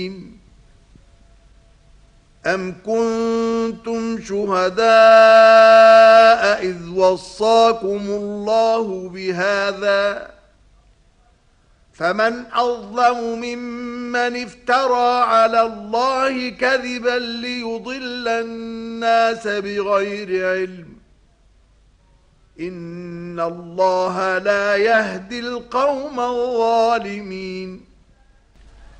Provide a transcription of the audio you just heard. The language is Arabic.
أَمْ كُنْتُمْ شُهَدَاءَ إِذْ وَصَّاكُمُ اللَّهُ بِهَذَا فَمَنْ أَظْلَمُ مِمَّنِ افْتَرَى عَلَى اللَّهِ كَذِبًا لِيُضِلَّ النَّاسَ بِغَيْرِ عِلْمٍ إِنَّ اللَّهَ لَا يَهْدِي الْقَوْمَ الظَّالِمِينَ